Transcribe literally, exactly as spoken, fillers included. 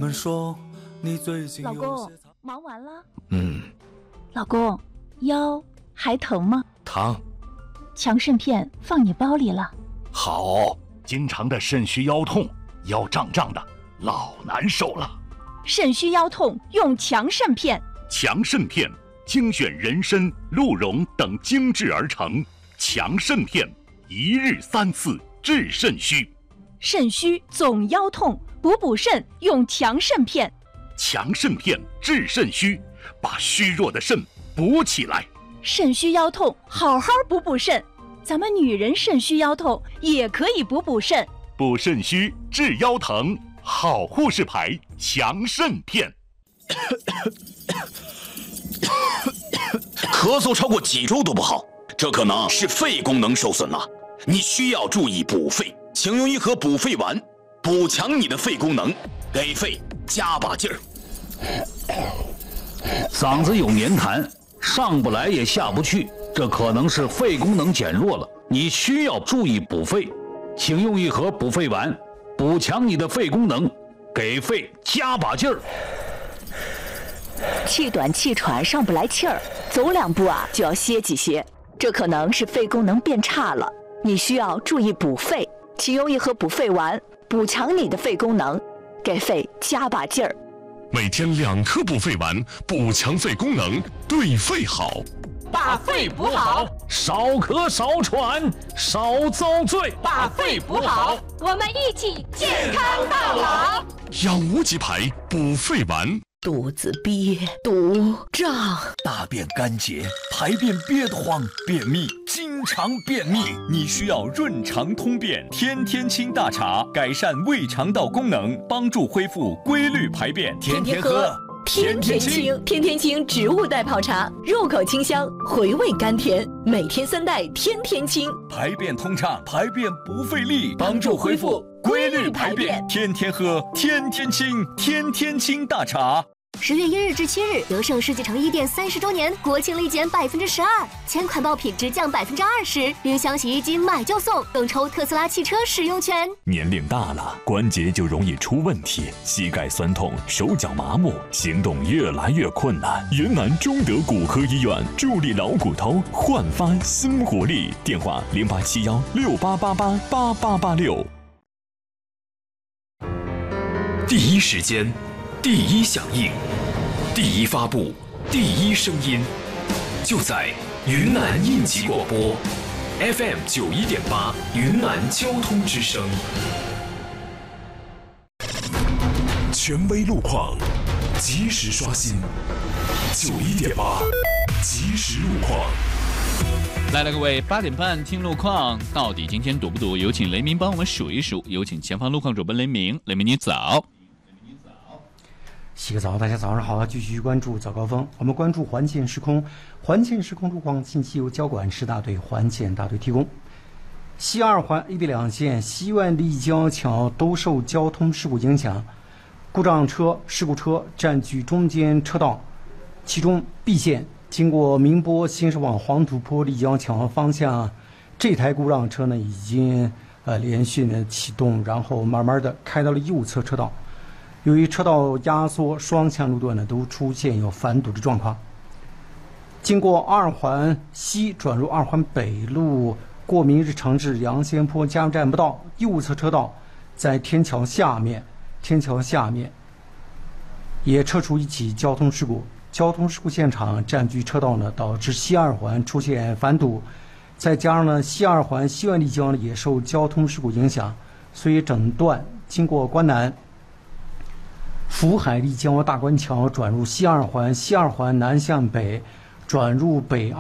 们说你最近老公，忙完了？ 嗯。 老公，腰还疼吗？ 疼。 强肾片放你包里了。 好，经常的肾虚腰痛，腰胀胀的，老难受了。 肾虚腰痛用强肾片。 强肾片精选人参、鹿茸等精制而成，强肾片一日三次治肾虚。 肾虚总腰痛，补补肾用强肾片。 强肾片治肾虚，把虚弱的肾补起来。 肾虚腰痛，好好补补肾。咱们女人肾虚腰痛也可以补补肾。 补肾虚治腰疼，好护士牌强肾片。 咳嗽超过几周都不好，这可能是肺功能受损了。你需要注意补肺，请用一盒补肺丸，补强你的肺功能，给肺加把劲儿。 嗓子有黏痰，上不来也下不去，这可能是肺功能减弱了，你需要注意补肺，请用一盒补肺丸，补强你的肺功能，给肺加把劲儿。 气短气喘，上不来气儿，走两步啊就要歇几歇，这可能是肺功能变差了，你需要注意补肺，请用一盒补肺丸，补强你的肺功能，给肺加把劲儿。 每天两颗补肺丸，补强肺功能，对肺好。 把肺补好， 少咳少喘少遭罪。 把肺补好， 我们一起健康到老。 养无极牌补肺丸。 肚子憋、堵、胀， 大便干结，排便憋得慌，便秘，经常便秘，你需要润肠通便天天清大茶，改善胃肠道功能，帮助恢复规律排便。天天喝， 天天清。天天清植物代泡茶，入口清香，回味甘甜，每天三袋，天天清， 排便通畅，排便不费力，帮助恢复规律排便。天天喝，天天清，天天清大茶。 十月一日至七日，德胜世纪城一店三十周年国庆立减百分之十二，前款爆品直降百分之二十，冰箱、洗衣机买就送，更抽特斯拉汽车使用权。 年龄大了，关节就容易出问题，膝盖酸痛，手脚麻木，行动越来越困难。云南中德骨科医院助力老骨头，焕发新活力。电话零八七幺六八八八八八八六。 第一时间。第一响应，第一发布，第一声音，就在云南应急广播 F M 九一点八，云南交通之声。权威路况，及时刷新。九一点八，及时路况。 来了，各位，八点半听路况，到底今天堵不堵？有请雷鸣帮我们数一数。有请前方路况主播雷鸣，雷鸣你早。 洗个澡，大家早上好，继续关注早高峰。我们关注环线时空，环线时空路况信息由交管市大队环线大队提供。西二环 A、B 两线西苑立交桥都受交通事故影响，故障车、事故车占据中间车道，其中 B 线经过明波新市往黄土坡立交桥方向，这台故障车呢已经呃连续呢启动，然后慢慢的开到了右侧车道。由于车道压缩，双向路段呢都出现有反堵的状况。经过二环西转入二环北路，过明日城至杨仙坡加油站不到，右侧车道在天桥下面，天桥下面也测出一起交通事故。交通事故现场占据车道呢，导致西二环出现反堵，再加上呢西二环西苑立交呢也受交通事故影响，所以整段经过关南。福海立交大关桥转入西二环，西二环南向北转入北